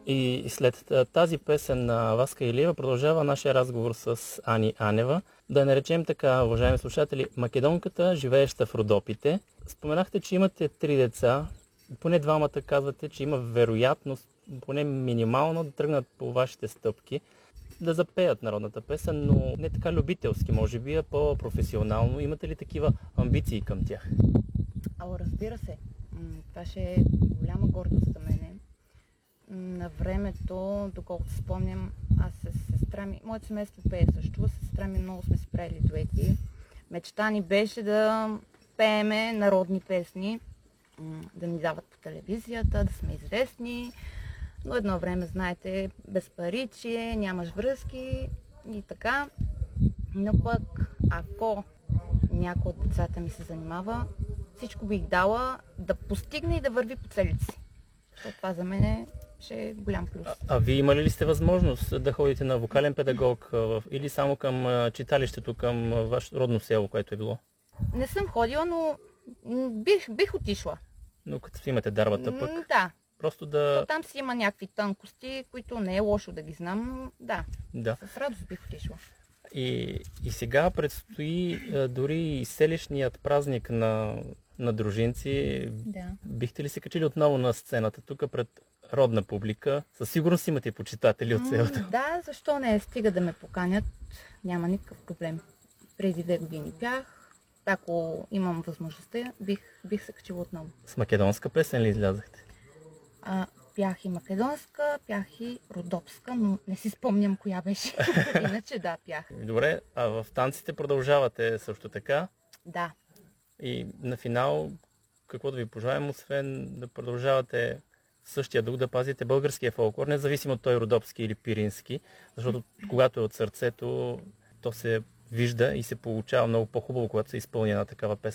И след тази песен на Васка Илиева продължава нашия разговор с Ани Анева. Да наречем така, уважаеми слушатели, македонката, живееща в Родопите. Споменахте, че имате 3 деца. Поне двамата казвате, че има вероятност, поне минимално, да тръгнат по вашите стъпки, да запеят народната песен, но не така любителски, може би, а по-професионално. Имате ли такива амбиции към тях? Разбира се. Това ще е голяма гордост за мене. На времето, доколкото спомням, аз с сестра ми, моето семейство пее също, с сестра ми много сме си правили дуети. Мечта ни беше да пееме народни песни, да ни дават по телевизията, да сме известни. Но едно време, знаете, без паричие, нямаш връзки и така. Но пък, ако някой от децата ми се занимава, всичко бих дала да постигне и да върви по целите си. Защото това за мен ще е голям плюс. А вие имали ли сте възможност да ходите на вокален педагог или само към читалището, към вашето родно село, което е било? Не съм ходила, но бих отишла. Но като имате дарбата пък? Да. Просто да... Там си има някакви тънкости, които не е лошо да ги знам, но да. С радост бих отишла. И сега предстои дори и селищният празник на дружинци. Да. Бихте ли се качили отново на сцената, тук пред родна публика? Със сигурност имате почитатели от селото. Да, защо не? Стига да ме поканят, няма никакъв проблем. Преди 2 години пях, ако имам възможността, бих се качила отново. С македонска песен ли излязахте? Пях и македонска, пях и родопска, но не си спомням коя беше. Иначе да, пях. Добре, а в танците продължавате също така? Да. И на финал, какво да ви пожелаем, освен да продължавате същия дух, да пазите българския фолклор, независимо от той родопски или пирински, защото когато е от сърцето, то се вижда и се получава много по-хубаво, когато се изпълни една такава песен.